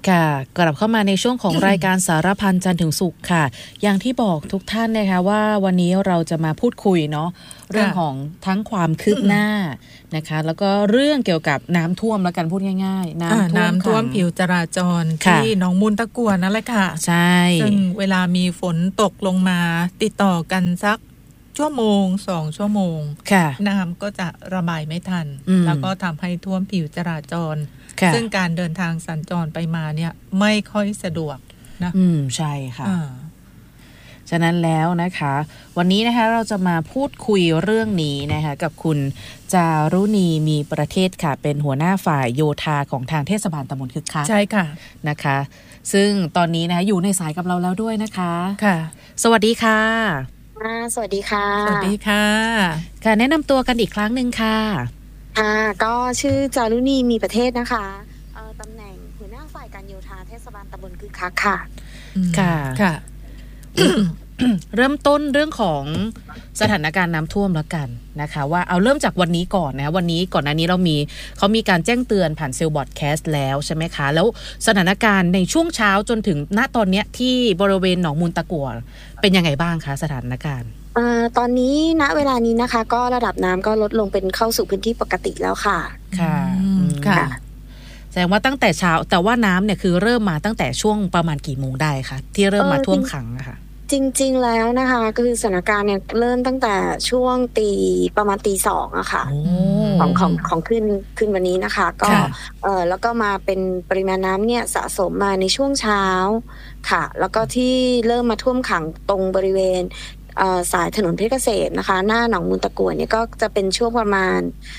ค่ะกลับเข้ามาในช่วงของ รายการสารพันจันทร์ถึงศุกร์ค่ะอย่างที่บอกทุกท่านนะคะว่าวันนี้เราจะมาพูดคุยเนาะเรื่องของทั้งความคืบหน้านะคะแล้วก็เรื่องเกี่ยวกับน้ำท่วมแล้วกันพูดง่ายๆน้ำท่วมผิวจราจรที่หนองมูลตะกั่วนั่นแหละค่ะใช่ซึ่งเวลามีฝนตกลงมาติดต่อกันสักชั่วโมง2ชั่วโมงน้ำก็จะระบายไม่ทันแล้วก็ทำให้ท่วมผิวจราจรซึ่งการเดินทางสัญจรไปมาเนี่ยไม่ค่อยสะดวกนะใช่ค่ะฉะนั้นแล้วนะคะวันนี้นะคะเราจะมาพูดคุยเรื่องนี้นะคะกับคุณจารุณีมีประเทศค่ะเป็นหัวหน้าฝ่ายโยธาของทางเทศบาลตำบลคึกคักใช่ค่ะนะคะซึ่งตอนนี้นะคะอยู่ในสายกับเราแล้วด้วยนะคะค่ะสวัสดีค่ะสวัสดีค่ะสวัสดีค่ะค่ะแนะนำตัวกันอีกครั้งหนึ่งค่ะก็ชื่อจารุณีมีประเทศนะคะตำแหน่งหัวหน้าฝ่ายการโยธาเทศบาลตำบลคึกคักค่ะค่ะ เริ่มต้นเรื่องของสถานการณ์น้ำท่วมแล้วกันนะคะว่าเอาเริ่มจากวันนี้ก่อนนะวันนี้ก่อนหน้านี้เขามีการแจ้งเตือนผ่านเซลล์บอร์ดแคสต์แล้วใช่ไหมคะแล้วสถานการณ์ในช่วงเช้าจนถึงณตอนนี้ที่บริเวณหนองมูลตะกั่วเป็นยังไงบ้างคะสถานการณ์ตอนนี้ณเวลานี้นะคะก็ระดับน้ำก็ลดลงเป็นเข้าสู่พื้นที่ปกติแล้วค่ะค่ะแสดงว่าตั้งแต่เช้าแต่ว่าน้ำเนี่ยคือเริ่มมาตั้งแต่ช่วงประมาณกี่โมงได้คะที่เริ่มมาท่วมขังอะค่ะจริงๆแล้วนะคะคือสถานการณ์เนี่ยเริ่มตั้งแต่ช่วงประมาณตี 2อะค่ะของขึ้นวันนี้นะคะก็แล้วก็มาเป็นปริมาณน้ำเนี่ยสะสมมาในช่วงเช้าค่ะแล้วก็ที่เริ่มมาท่วมขังตรงบริเวณสายถนนเพชรเกษมนะคะหน้าหนองมูลตะกั่วเนี่ยก็จะเป็นช่วงประมาณ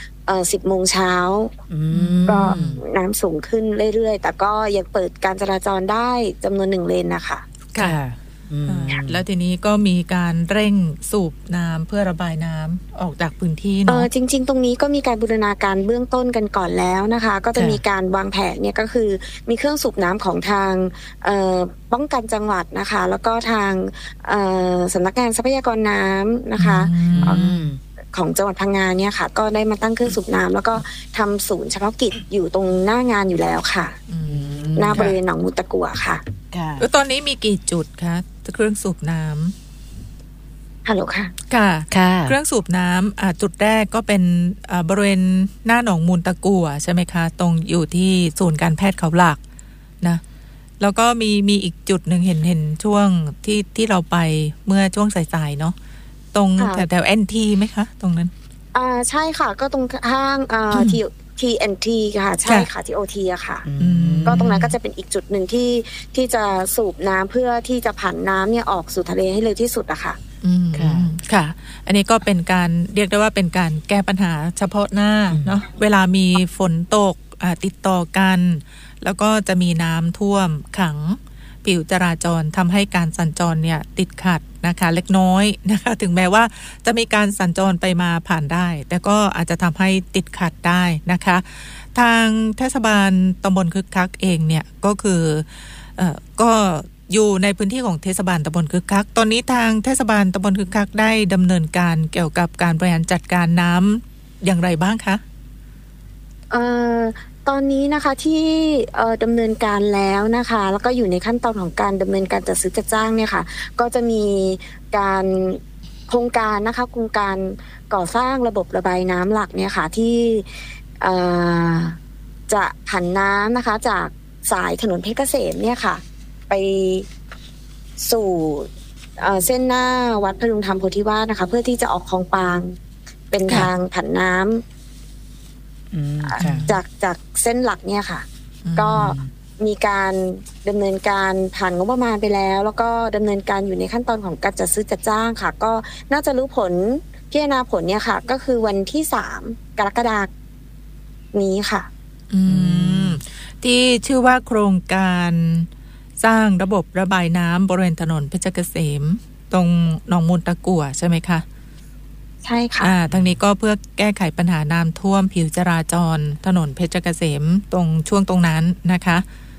10 โมงเช้าก็น้ำสูงขึ้นเรื่อยๆแต่ก็ยังเปิดการจราจรได้จำนวน1 เลนนะคะค่ะแล้วทีนี้ก็มีการเร่งสูบน้ำเพื่อระบายน้ำออกจากพื้นที่เนาะจริงๆตรงนี้ก็มีการบูรณาการเบื้องต้นกันก่อนแล้วนะคะก็จะมีการวางแผนเนี่ยก็คือมีเครื่องสูบน้ำของทางป้องกันจังหวัดนะคะแล้วก็ทางสำนักงานทรัพยากรน้ำนะคะของจังหวัดพังงาเนี่ยค่ะก็ได้มาตั้งเครื่องสูบน้ำแล้วก็ทำศูนย์เฉพาะกิจอยู่ตรงหน้างานอยู่แล้วค่ะหน้าบริเวณหนองมูลตะกั่วค่ะแล้วตอนนี้มีกี่จุดคะเครื่องสูบน้ำฮัลโหลค่ะค่ะเครื่องสูบน้ำจุดแรกก็เป็นบริเวณหน้าหนองมูลตะกั่วใช่ไหมคะตรงอยู่ที่ศูนย์การแพทย์เขาหลักนะแล้วก็มีอีกจุดหนึ่งเห็นช่วงที่เราไปเมื่อช่วงสายๆเนาะตรงแถว NT ไหมคะตรงนั้นใช่ค่ะก็ตรงห้างTNT ค่ะใช่ค่ะ TOT อะค่ะก็ตรงนั้นก็จะเป็นอีกจุดหนึ่งที่จะสูบน้ำเพื่อที่จะผันน้ำเนี่ยออกสู่ทะเลให้เร็วที่สุดอะค่ะค่ะอันนี้ก็เป็นการเรียกได้ว่าเป็นการแก้ปัญหาเฉพาะหน้าเนาะเวลามีฝนตกติดต่อกันแล้วก็จะมีน้ำท่วมขังผิวจราจรทำให้การสัญจรเนี่ยติดขัดนะคะเล็กน้อยนะคะถึงแม้ว่าจะมีการสัญจรไปมาผ่านได้แต่ก็อาจจะทำให้ติดขัดได้นะคะทางเทศบาลตำบลคึกคักเองเนี่ยก็คือก็อยู่ในพื้นที่ของเทศบาลตำบลคึกคักตอนนี้ทางเทศบาลตำบลคึกคักได้ดำเนินการเกี่ยวกับการบริหารจัดการน้ำอย่างไรบ้างคะตอนนี้นะคะที่ดำเนินการแล้วนะคะแล้วก็อยู่ในขั้นตอนของการดำเนินการจัดซื้อจัดจ้างเนี่ยค่ะก็จะมีการโครงการนะคะโครงการก่อสร้างระบบระบายน้ำหลักเนี่ยค่ะที่จะผันน้ำนะคะจากสายถนนเพชรเกษมเนี่ยค่ะไปสู่เส้นหน้าวัดพดุงธรรมโพธิวาสนะคะเพื่อที่จะออกคลองปางเป็นทางผันน้ำจากเส้นหลักเนี่ยค่ะก็มีการดำเนินการผ่านงบประมาณไปแล้วก็ดำเนินการอยู่ในขั้นตอนของการจัดซื้อจัดจ้างค่ะก็น่าจะรู้ผลพิจารณาผลเนี่ยค่ะก็คือวันที่3 กรกฎาคมนี้ค่ะที่ชื่อว่าโครงการสร้างระบบระบายน้ำบริเวณถนนเพชรเกษมตรงหนองมูลตะกั่วใช่ไหมคะใช่ค่ะทางนี้ก็เพื่อแก้ไขปัญหาน้ำท่วมผิวจราจรถนนเพชรเกษมตรงช่วงตรงนั้นนะคะ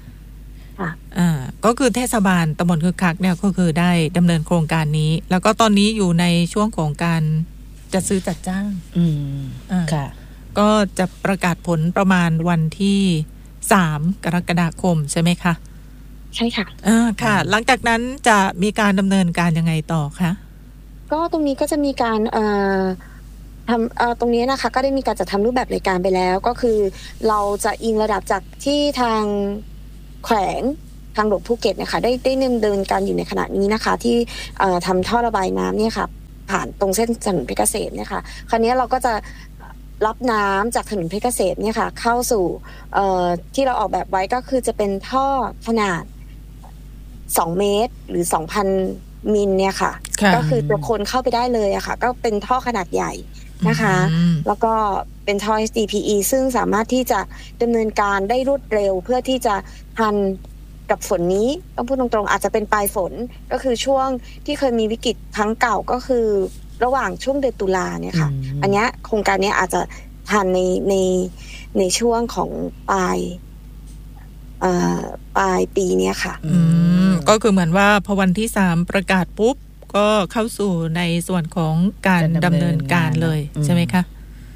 ก็คือเทศบาลตำบลคึกคักเนี่ยก็คือได้ดำเนินโครงการนี้แล้วก็ตอนนี้อยู่ในช่วงของการจัดซื้อจัดจ้างค่ะก็จะประกาศผลประมาณวันที่ 3 กรกฎาคมใช่ไหมคะใช่ค่ะค่ะหลังจากนั้นจะมีการดำเนินการยังไงต่อคะก็ตรงนี้ก็จะมีการทำตรงนี้นะคะก็ได้มีการจัดทำรูปแบบรายการไปแล้วก็คือเราจะอิงระดับจากที่ทางแขวงทางหลวงภูเก็ตนะคะได้ดำเนินการอยู่ในขณะนี้นะคะที่ทำท่อระบายน้ำเนี่ยค่ะผ่านตรงเส้นถนนเพชรเกษมเนี่ยค่ะคราวนี้เราก็จะรับน้ำจากถนนเพชรเกษมเนี่ยค่ะเข้าสู่ที่เราออกแบบไว้ก็คือจะเป็นท่อขนาด2 เมตรหรือ 2,000 มิลเนี่ยค่ะก็คือตัวคนเข้าไปได้เลยอะค่ะก็เป็นท่อขนาดใหญ่นะคะแล้วก็เป็นท่อ HDPE ซึ่งสามารถที่จะดำเนินการได้รวดเร็วเพื่อที่จะทันกับฝนนี้ต้องพูดตรงๆอาจจะเป็นปลายฝนก็คือช่วงที่เคยมีวิกฤตครั้งเก่าก็คือระหว่างช่วงเดือนตุลาเนี่ยค่ะอันนี้โครงการนี้อาจจะทันในช่วงของปลายปีนี้ค่ะก็คือเหมือนว่าพอวันที่3ประกาศปุ๊บก็เข้าสู่ในส่วนของการดำเนินการเลยใช่ไหมคะ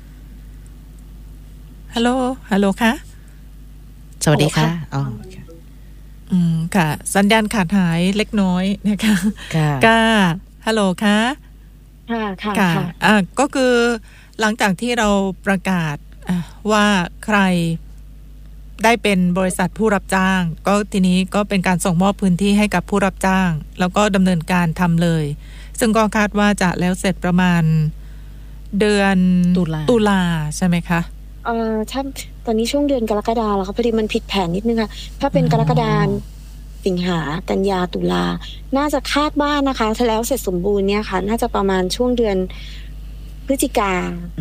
ฮัลโหลคะสวัสดีค่ะค่ะสัญญาณขาดหายเล็กน้อยนะคะค่ะฮัลโหลคะค่ะก็คือหลังจากที่เราประกาศว่าใครได้เป็นบริษัทผู้รับจ้างก็ทีนี้ก็เป็นการส่งมอบพื้นที่ให้กับผู้รับจ้างแล้วก็ดำเนินการทำเลยซึ่งก็คาดว่าจะแล้วเสร็จประมาณเดือนตุลาใช่ไหมคะถ้าตอนนี้ช่วงเดือนกรกฎาคมแล้วค่ะพอดีมันผิดแผนนิดนึงค่ะถ้าเป็นกรกฎาคมสิงหากันยาตุลาน่าจะคาดว่านะคะถ้าแล้วเสร็จสมบูรณ์เนี่ยค่ะน่าจะประมาณช่วงเดือนพฤศจิกา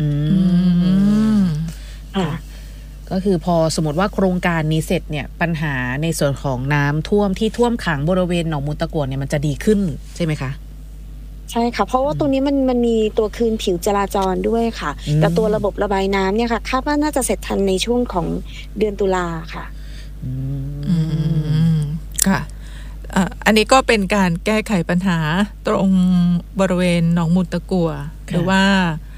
ก็คือพอสมมติว่าโครงการนี้เสร็จเนี่ยปัญหาในส่วนของน้ำท่วมที่ท่วมขังบริเวณหนองมูลตะกั่วเนี่ยมันจะดีขึ้นใช่ไหมคะใช่ค่ะเพราะว่าตรงนี้มันมีตัวคืนผิวจราจรด้วยค่ะแต่ตัวระบบระบายน้ำเนี่ยค่ะคาดว่าน่าจะเสร็จทันในช่วงของเดือนตุลาค่ะค่ะอันนี้ก็เป็นการแก้ไขปัญหาตรงบริเวณหนองมูลตะกั่วหรือว่า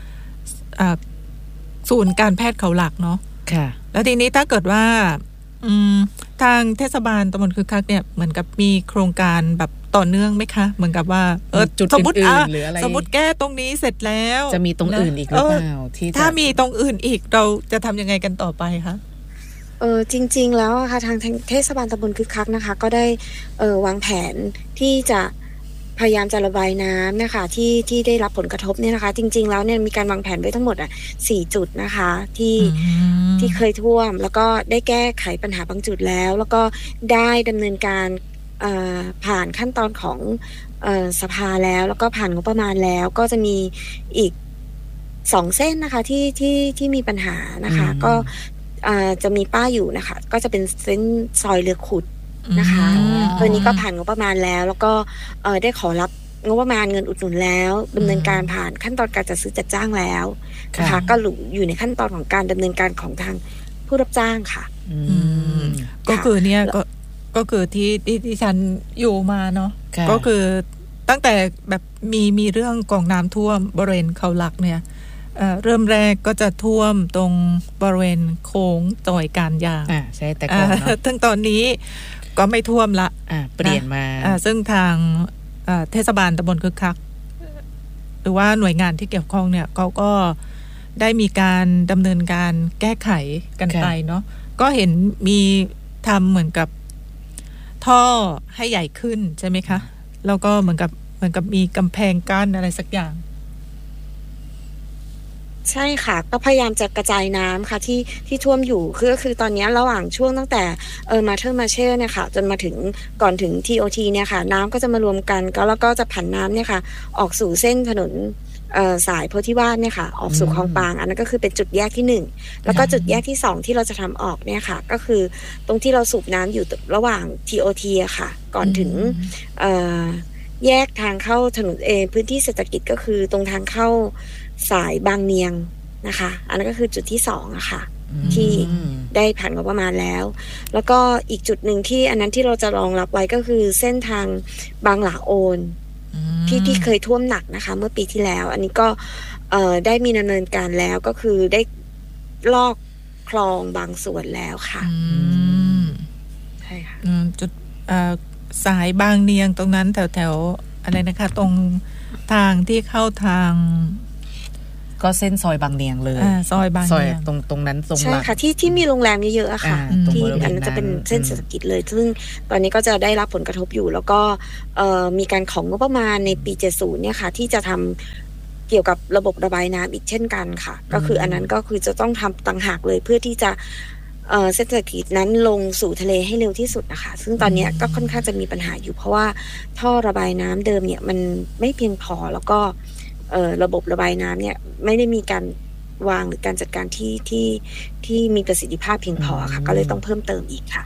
ศูนย์การแพทย์เขาหลักเนาะแล้วทีนี้ถ้าเกิดว่าทางเทศบาลตำบลคึกคักเนี่ยเหมือนกับมีโครงการแบบต่อเนื่องไหมคะเหมือนกับว่าจุดอื่นๆหรืออะไรสมมติแก้ตรงนี้เสร็จแล้วจะมีตรงอื่นอีกหรือเปล่าที่ถ้ามีตรงอื่นอีกเราจะทำยังไงกันต่อไปคะจริงๆแล้วค่ะทางเทศบาลตำบลคึกคักนะคะก็ได้วางแผนที่จะพยายามจะระบายน้ำนะคะที่ได้รับผลกระทบเนี่ยนะคะจริงๆแล้วเนี่ยมีการวางแผนไว้ทั้งหมด4 จุดนะคะที่เคยท่วมแล้วก็ได้แก้ไขปัญหาบางจุดแล้วก็ได้ดำเนินการผ่านขั้นตอนของสภาแล้วก็ผ่านงบประมาณแล้วก็จะมีอีก2 เส้นนะคะที่มีปัญหานะคะก็จะมีป้ายอยู่นะคะก็จะเป็นเส้นซอยเรือขุดนะคะตัวนี้ก็ผ่านงบประมาณแล้วก็ได้ขอรับงบประมาณเงินอุดหนุนแล้วดำเนินการผ่านขั้นตอนการจัดซื้อจัดจ้างแล้วนะคะก็อยู่ในขั้นตอนของการดำเนินการของทางผู้รับจ้างค่ะก็คือเนี่ยก็คือที่ฉันอยู่มาเนาะก็คือตั้งแต่แบบมีเรื่องของน้ำท่วมบริเวณเขาหลักเนี่ยเริ่มแรกก็จะท่วมตรงบริเวณโค้งซอยการยางใช่แต่ก่อนเนาะถึงตอนนี้ก็ไม่ท่วมละเปลี่ยนมาซึ่งทางเทศบาลตำบลคึกคักหรือว่าหน่วยงานที่เกี่ยวข้องเนี่ยเขาก็ได้มีการดำเนินการแก้ไขกันไปเนาะก็เห็นมีทำเหมือนกับท่อให้ใหญ่ขึ้นใช่ไหมคะแล้วก็เหมือนกับมีกำแพงกั้นอะไรสักอย่างใช่ค่ะก็พยายามจะกระจายน้ำค่ะที่ท่วมอยู่ก็คือตอนนี้ระหว่างช่วงตั้งแต่มาเทอร์มาเช่เนี่ยค่ะจนมาถึงก่อนถึง TOT เนี่ยค่ะน้ำก็จะมารวมกันแล้วก็จะผันน้ำเนี่ยค่ะออกสู่เส้นถนนสายโพธิวาสเนี่ยค่ะออกสู่คลองปางอันนั้นก็คือเป็นจุดแยกที่1แล้วก็จุดแยกที่2ที่เราจะทำออกเนี่ยค่ะก็คือตรงที่เราสูบน้ำอยู่ระหว่าง TOT อะค่ะก่อนถึงแยกทางเข้าถนนพื้นที่เศรษฐกิจก็คือตรงทางเข้าสายบางเนียงนะคะอันนั้นก็คือจุดที่2อะค่ะที่ได้ผ่านงบประมาณแล้วก็อีกจุดหนึ่งที่อันนั้นที่เราจะรองรับไว้ก็คือเส้นทางบางหลาโอนที่เคยท่วมหนักนะคะเมื่อปีที่แล้วอันนี้ก็ได้มีดำเนินการแล้วก็คือได้ลอกคลองบางส่วนแล้วค่ะช่ค่ะจุดสายบางเนียงตรงนั้นแถวอะไรนะคะตรงทางที่เข้าทางก็เส้นซอยบางเนียงเลยซอยบางเนียงตรงนั้นตรงใช่ค่ะที่มีโรงแรมเยอะๆอะค่ะที่อันนั้นจะเป็นเส้นเศรษฐกิจเลยซึ่งตอนนี้ก็จะได้รับผลกระทบอยู่แล้วก็มีการของงบประมาณในปี70เนี่ยค่ะที่จะทำเกี่ยวกับระบบระบายน้ำอีกเช่นกันค่ะก็คืออันนั้นก็คือจะต้องทำต่างหากเลยเพื่อที่จะเศรษฐกิจนั้นลงสู่ทะเลให้เร็วที่สุดนะคะซึ่งตอนนี้ก็ค่อนข้างจะมีปัญหาอยู่เพราะว่าท่อระบายน้ำเดิมเนี่ยมันไม่เพียงพอแล้วก็ระบบระบายน้ำเนี่ยไม่ได้มีการวางหรือการจัดการที่มีประสิทธิภาพเพียงพอค่ะก็เลยต้องเพิ่มเติมอีกค่ะ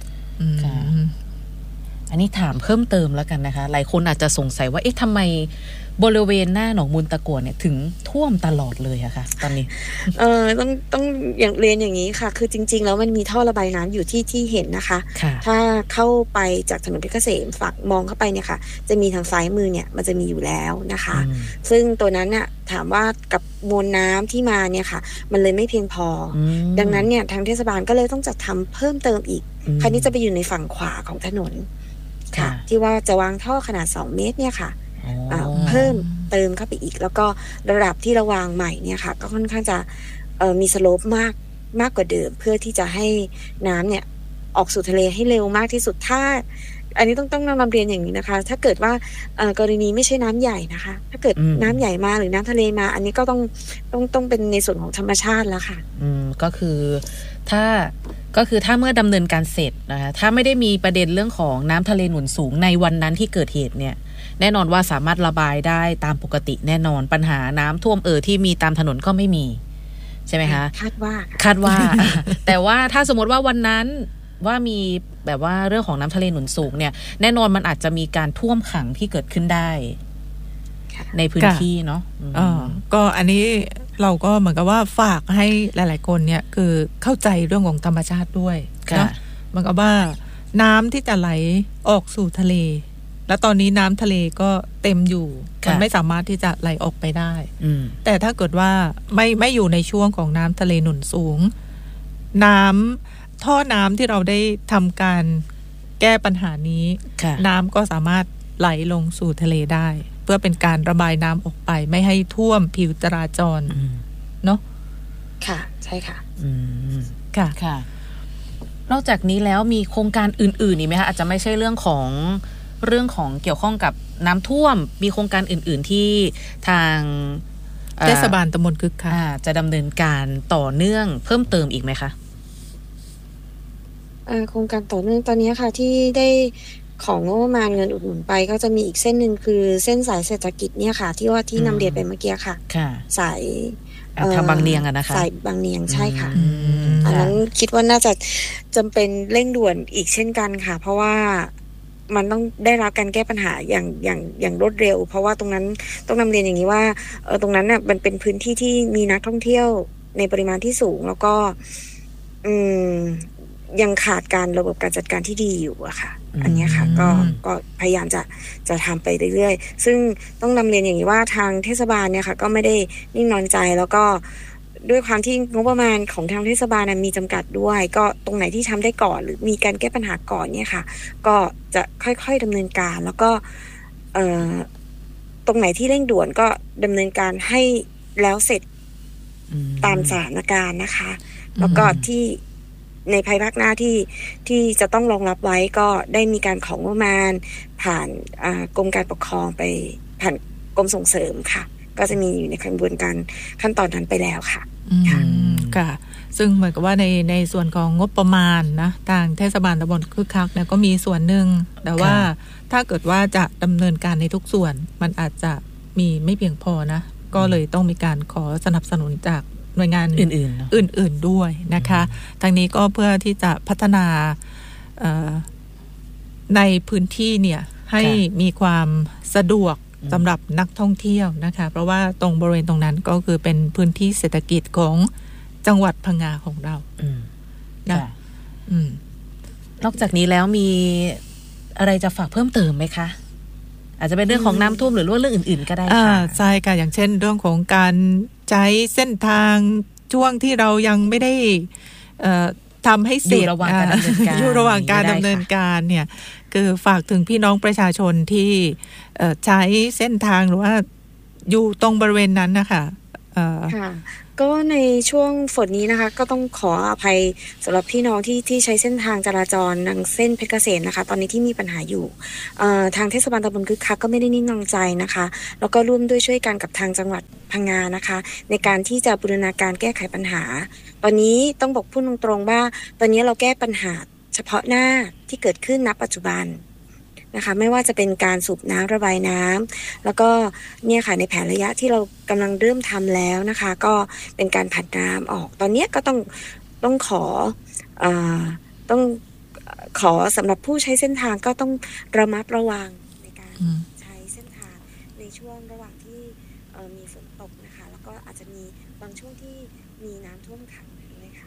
อันนี้ถามเพิ่มเติมแล้วกันนะคะหลายคนอาจจะสงสัยว่าเอ๊ะทำไมบริเวณหน้าหนองมูลตะกั่วเนี่ยถึงท่วมตลอดเลยอะค่ะตอนนี้ต้องอย่างเรียนอย่างนี้ค่ะคือจริงๆแล้วมันมีท่อระบายน้ำอยู่ที่เห็นนะคะถ้าเข้าไปจากถนนเพชรเกษมฝั่งมองเข้าไปเนี่ยค่ะจะมีทางซ้ายมือเนี่ยมันจะมีอยู่แล้วนะคะซึ่งตัวนั้นเนี่ยถามว่ากับมวลน้ำที่มาเนี่ยค่ะมันเลยไม่เพียงพอดังนั้นเนี่ยทางเทศบาลก็เลยต้องจัดทำเพิ่มเติมอีกคราวนี้จะไปอยู่ในฝั่งขวาของถนนค่ะที่ว่าจะวางท่อขนาด2 เมตรเนี่ยค่ะเพิ่มเติมเข้าไปอีกแล้วก็ระดับที่เราวางใหม่เนี่ยค่ะก็ค่อนข้างจะมีสโลปมากกว่าเดิมเพื่อที่จะให้น้ำเนี่ยออกสู่ทะเลให้เร็วมากที่สุดถ้าอันนี้ต้องนำเรียนอย่างนี้นะคะถ้าเกิดว่ากรณีไม่ใช่น้ำใหญ่นะคะถ้าเกิดน้ำใหญ่มาหรือน้ำทะเลมาอันนี้ก็ต้องเป็นในส่วนของธรรมชาติแล้วค่ะก็คือถ้าเมื่อดำเนินการเสร็จนะคะถ้าไม่ได้มีประเด็นเรื่องของน้ำทะเลหนุนสูงในวันนั้นที่เกิดเหตุเนี่ยแน่นอนว่าสามารถระบายได้ตามปกติแน่นอนปัญหาน้ำท่วมที่มีตามถนนก็ไม่มีใช่ไหมคะคาดว่าแต่ว่าถ้าสมมติว่าวันนั้นว่ามีแบบว่าเรื่องของน้ำทะเลหนุนสูงเนี่ยแน่นอนมันอาจจะมีการท่วมขังที่เกิดขึ้นได้ในพื้นที่เนาะก็อันนี้เราก็เหมือนกับว่าฝากให้หลายๆคนเนี่ยคือเข้าใจเรื่องของธรรมชาติด้วยเนาะเหมือนกับว่าน้ำที่จะไหลออกสู่ทะเลแล้วตอนนี้น้ำทะเลก็เต็มอยู่มันไม่สามารถที่จะไหลออกไปได้แต่ถ้าเกิดว่าไม่อยู่ในช่วงของน้ำทะเลหนุนสูงท่อน้ำที่เราได้ทำการแก้ปัญหานี้น้ำก็สามารถไหลลงสู่ทะเลได้เพื่อเป็นการระบายน้ำออกไปไม่ให้ท่วมผิวจราจรเนาะค่ะใช่ค่ะค่ะนอกจากนี้แล้วมีโครงการอื่นๆอีกไหมคะอาจจะไม่ใช่เรื่องของเกี่ยวข้องกับน้ำท่วมมีโครงการอื่นๆที่ทางเทศบาลตำบลคึกคักจะดำเนินการต่อเนื่องเพิ่มเติมอีกไหมคะโครงการต่อเนื่องตอนนี้ค่ะที่ได้ของงบประมาณเงินอุดหนุนไปก็จะมีอีกเส้นหนึ่งคือเส้นสายเศรษฐกิจเนี่ยค่ะที่ว่าที่นำเรียนไปเมื่อกี้ค่ะสายทางบางเนียงอะนะคะสายบางเนียงใช่ค่ะอันนั้นคิดว่าน่าจะจำเป็นเร่งด่วนอีกเช่นกันค่ะเพราะว่ามันต้องได้รับการแก้ปัญหาอย่างรวดเร็วเพราะว่าตรงนั้นต้องนำเรียนอย่างนี้ว่าตรงนั้นน่ะมันเป็นพื้นที่ที่มีนักท่องเที่ยวในปริมาณที่สูงแล้วก็ยังขาดการระบบการจัดการที่ดีอยู่อะค่ะอันนี้ค่ะก็พยายามจะทำไปเรื่อยๆซึ่งต้องนำเรียนอย่างนี้ว่าทางเทศบาลเนี่ยค่ะก็ไม่ได้นิ่งนอนใจแล้วก็ด้วยความที่งบประมาณของทางเทศบาลมีจำกัดด้วยก็ตรงไหนที่ทำได้ก่อนหรือมีการแก้ปัญหาก่อนเนี่ยค่ะก็จะค่อยๆดำเนินการแล้วก็ตรงไหนที่เร่งด่วนก็ดำเนินการให้แล้วเสร็จตามสถานการณ์นะคะแล้วก็ที่ในภายภาคหน้าที่จะต้องรองรับไว้ก็ได้มีการของงบประมาณผ่านกรมการปกครองไปผ่านกรมส่งเสริมค่ะก็จะมีอยู่ในกระบวนการขั้นตอนนั้นไปแล้วค่ะค่ะซึ่งเหมือนกับว่าในส่วนของงบประมาณนะทางเทศบาลตำบลคึกคักเนี่ยก็มีส่วนหนึ่งแต่ว่าถ้าเกิดว่าจะดำเนินการในทุกส่วนมันอาจจะมีไม่เพียงพอนะก็เลยต้องมีการขอสนับสนุนจากหน่วยงานอื่นด้วยนะคะทางนี้ก็เพื่อที่จะพัฒนาในพื้นที่เนี่ยให้มีความสะดวกสำหรับนักท่องเที่ยวนะคะเพราะว่าตรงบริเวณตรงนั้นก็คือเป็นพื้นที่เศรษฐกิจของจังหวัดพังงาของเรานะนอกจากนี้แล้วมีอะไรจะฝากเพิ่มเติมไหมคะอาจจะเป็นเรื่องของน้ำท่วมหรือว่าเรื่องอื่นๆก็ได้ค่ะใช่ค่ะอย่างเช่นเรื่องของการใช้เส้นทางช่วงที่เรายังไม่ได้ทำให้เสร็จอยู่ระหว่างการดำเนินการอยู่ระหว่างการดำเนินการเนี่ยคือฝากถึงพี่น้องประชาชนที่ใช้เส้นทางหรือว่าอยู่ตรงบริเวณนั้นนะคะค่ะก็ในช่วงฝนนี้นะคะก็ต้องขออภัยสำหรับพี่น้องที่ใช้เส้นทางจราจรทางเส้นเพชรเกษมนะคะตอนนี้ที่มีปัญหาอยู่ทางเทศบาลตำบลคึกคักก็ไม่ได้นิ่งนอนใจนะคะแล้วก็ร่วมด้วยช่วยกันกับทางจังหวัดพังงานะคะในการที่จะบูรณาการแก้ไขปัญหาตอนนี้ต้องบอกพูดตรงๆว่าตอนนี้เราแก้ปัญหาเฉพาะหน้าที่เกิดขึ้นณปัจจุบันนะคะไม่ว่าจะเป็นการสูบน้ำระบายน้ำแล้วก็เนี่ยค่ะในแผนระยะที่เรากำลังเริ่มทำแล้วนะคะก็เป็นการผันน้ำออกตอนนี้ก็ต้องขอสำหรับผู้ใช้เส้นทางก็ต้องระมัดระวังในการใช้เส้นทางในช่วงระหว่างที่มีฝนตกนะคะแล้วก็อาจจะมีบางช่วงที่มีน้ำท่วมขังด้วยค่ะ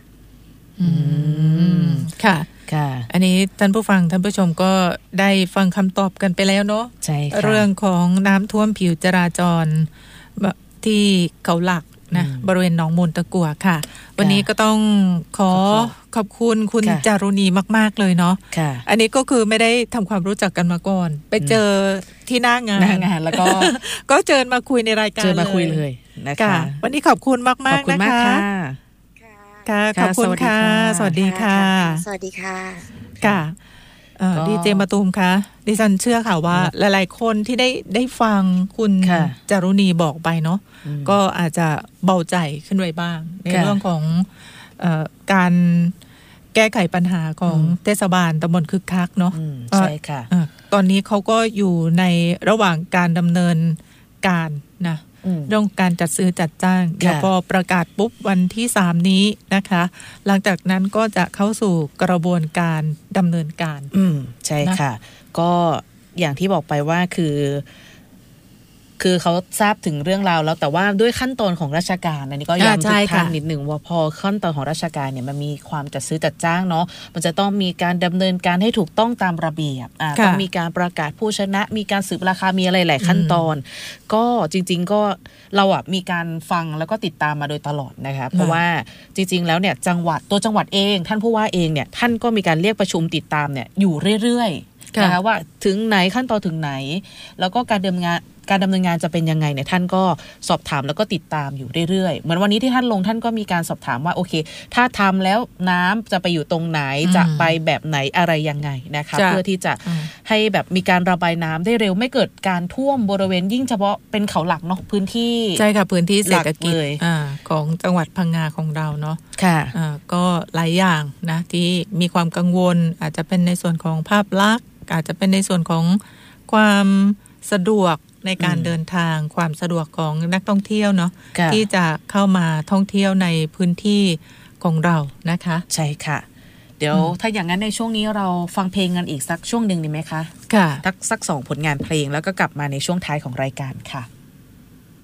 ค่ะอันนี้ท่านผู้ฟังท่านผู้ชมก็ได้ฟังคำตอบกันไปแล้วเนาะใช่ค่ะเรื่องของน้ำท่วมผิวจราจรที่เขาหลักนะบริเวณหนองมูลตะกั่วค่ะวันนี้ก็ต้องขอบคุณคุณจารุณีมากๆเลยเนาะอันนี้ก็คือไม่ได้ทำความรู้จักกันมาก่อนไปเจอที่หน้างานแล้วก็ก็เชิญมาคุยในรายการเจอมาคุยเลยนะคะวันนี้ขอบคุณมากๆนะคะค่ะขอบคุณค่ะสวัสดีค่ะสวัสดีค่ะค่ะดีเจมาตูมคะดิฉันเชื่อค่ะว่าหลายๆคนที่ได้ฟังคุณจารุณีบอกไปเนาะก็อาจจะเบาใจขึ้นไว้บ้างในเรื่องของการแก้ไขปัญหาของเทศบาลตำบลคึกคักเนาะใช่ค่ะตอนนี้เขาก็อยู่ในระหว่างการดำเนินการนะเรื่องการจัดซื้อจัดจ้างเดี๋ยวพอประกาศปุ๊บวันที่3นี้นะคะหลังจากนั้นก็จะเข้าสู่กระบวนการดำเนินการใช่ค่ะก็อย่างที่บอกไปว่าคือเขาทราบถึงเรื่องราวแล้วแต่ว่าด้วยขั้นตอนของราชการอันนี้ก็ย้ำทุกท่านนิดหนึ่งว่าพอขั้นตอนของราชการเนี่ยมันมีความจัดซื้อจัดจ้างเนาะมันจะต้องมีการดำเนินการให้ถูกต้องตามระเบียบต้องมีการประกาศผู้ชนะมีการสืบราคามีอะไรหลายขั้นตอนก็จริงๆก็เรามีการฟังแล้วก็ติดตามมาโดยตลอดนะคะเพราะว่าจริงๆแล้วเนี่ยจังหวัดเองท่านผู้ว่าเองเนี่ยท่านก็มีการเรียกประชุมติดตามเนี่ยอยู่เรื่อยๆนะคะว่าถึงไหนขั้นตอนถึงไหนแล้วก็การดำเนินงานจะเป็นยังไงเนี่ยท่านก็สอบถามแล้วก็ติดตามอยู่เรื่อยๆเหมือนวันนี้ที่ท่านลงท่านก็มีการสอบถามว่าโอเคถ้าทำแล้วน้ำจะไปอยู่ตรงไหนจะไปแบบไหนอะไรยังไงนะคะเพื่อที่จะให้แบบมีการระบายน้ำได้เร็วไม่เกิดการท่วมบริเวณยิ่งเฉพาะเป็นเขาหลักเนาะพื้นที่ใช่ค่ะพื้นที่เศรษฐกิจของจังหวัดพังงาของเราเนาะค่ะก็หลายอย่างนะที่มีความกังวลอาจจะเป็นในส่วนของภาพลักษณ์อาจจะเป็นในส่วนของความสะดวกในการเดินทางความสะดวกของนักท่องเที่ยวเนาะที่จะเข้ามาท่องเที่ยวในพื้นที่ของเรานะคะใช่ค่ะเดี๋ยวถ้าอย่างนั้นในช่วงนี้เราฟังเพลงกันอีกสักช่วงหนึ่งดีไหมคะค่ะสัก2ผลงานเพลงแล้วก็กลับมาในช่วงท้ายของรายการค่ะ